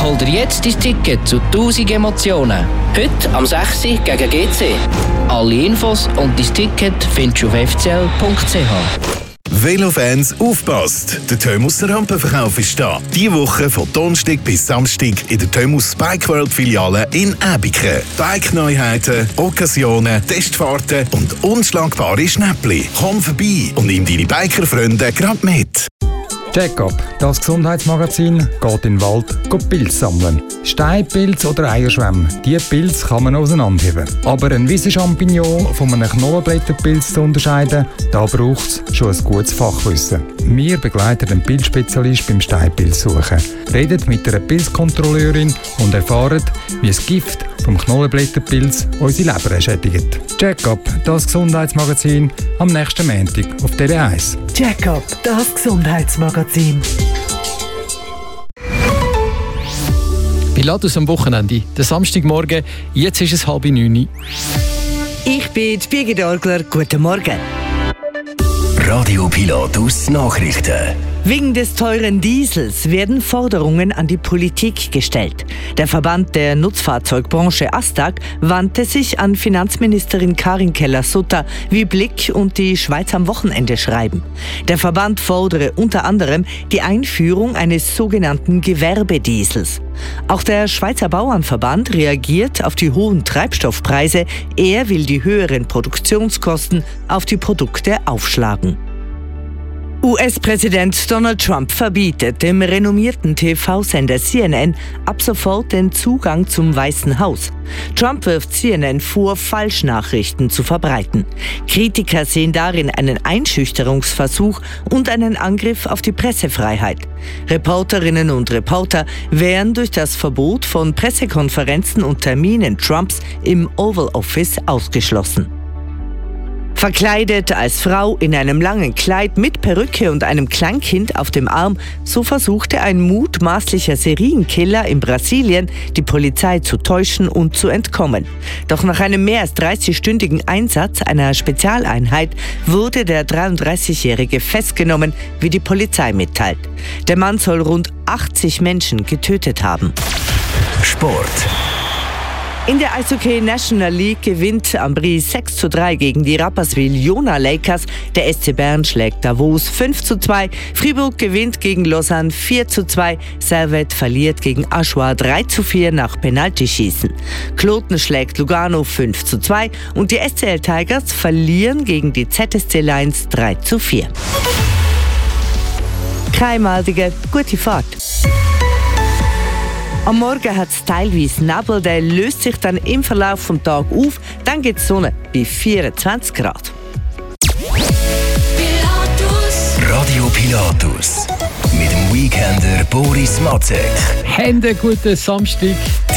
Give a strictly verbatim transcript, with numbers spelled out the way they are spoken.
Hol dir jetzt dein Ticket zu tausend Emotionen. Heute am sechs Uhr gegen G C. Alle Infos und dein Ticket findest du auf f c l punkt c h. Velofans, aufpasst! Der Thermus Rampenverkauf ist da. Diese Woche von Donnerstag bis Samstag in der Thermus Bike World Filiale in Äbiken. Bike-Neuheiten, Occasionen, Testfahrten und unschlagbare Schnäppli. Komm vorbei und nimm deine Biker-Freunde gerade mit. Check-up, das Gesundheitsmagazin geht in den Wald Pilze sammeln. Steinpilz oder Eierschwämme, diese Pilze kann man auseinanderheben. Aber ein Wiesenchampignon von einem Knollenblätterpilz zu unterscheiden, da braucht es schon ein gutes Fachwissen. Wir begleiten den Pilzspezialist beim Steinpilzsuchen, redet mit einer Pilzkontrolleurin und erfahren, wie das Gift vom Knollenblätterpilz unsere Leber schädigt. Check-up, das Gesundheitsmagazin, am nächsten Montag auf T V eins. Check-up, das Gesundheitsmagazin. Pilatus am Wochenende, der Samstagmorgen, jetzt ist es halb neun. Ich bin Birgit Orgler, guten Morgen. Radio Pilatus Nachrichten. Wegen des teuren Diesels werden Forderungen an die Politik gestellt. Der Verband der Nutzfahrzeugbranche ASTAG wandte sich an Finanzministerin Karin Keller-Sutter, wie Blick und die Schweiz am Wochenende schreiben. Der Verband fordere unter anderem die Einführung eines sogenannten Gewerbediesels. Auch der Schweizer Bauernverband reagiert auf die hohen Treibstoffpreise. Er will die höheren Produktionskosten auf die Produkte aufschlagen. U S-Präsident Donald Trump verbietet dem renommierten T V-Sender C N N ab sofort den Zugang zum Weißen Haus. Trump wirft C N N vor, Falschnachrichten zu verbreiten. Kritiker sehen darin einen Einschüchterungsversuch und einen Angriff auf die Pressefreiheit. Reporterinnen und Reporter wären durch das Verbot von Pressekonferenzen und Terminen Trumps im Oval Office ausgeschlossen. Verkleidet als Frau in einem langen Kleid mit Perücke und einem Kleinkind auf dem Arm, so versuchte ein mutmaßlicher Serienkiller in Brasilien, die Polizei zu täuschen und zu entkommen. Doch nach einem mehr als dreißigstündigen Einsatz einer Spezialeinheit wurde der dreiunddreißigjährige festgenommen, wie die Polizei mitteilt. Der Mann soll rund achtzig Menschen getötet haben. Sport. In der Eishockey National League gewinnt Ambri sechs zu drei gegen die Rapperswil Jona Lakers. Der S C Bern schlägt Davos fünf zu zwei. Fribourg gewinnt gegen Lausanne vier zu zwei. Servette verliert gegen Aschua drei zu vier nach Penaltyschießen. Kloten schlägt Lugano fünf zu zwei. Und die S C L Tigers verlieren gegen die Z S C Lions drei zu vier. Kreimaldige, gute Fahrt. Am Morgen hat es teilweise Nebel, der löst sich dann im Verlauf des Tages auf. Dann gibt es Sonne bei vierundzwanzig Grad. Pilatus. Radio Pilatus. Mit dem Weekender Boris Matzek. Hände guten Samstag.